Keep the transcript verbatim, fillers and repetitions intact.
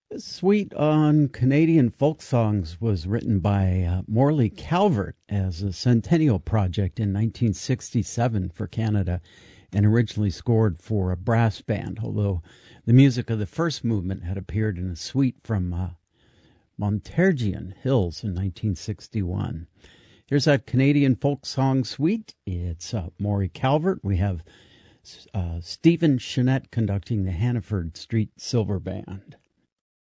This suite on Canadian folk songs was written by uh, Morley Calvert as a centennial project in nineteen sixty-seven for Canada and originally scored for a brass band, although the music of the first movement had appeared in a suite from uh, Montargis Hills in nineteen sixty-one. Here's that Canadian folk song suite. It's uh, Morley Calvert. We have uh, Stephen Chenette conducting the Hannaford Street Silver Band.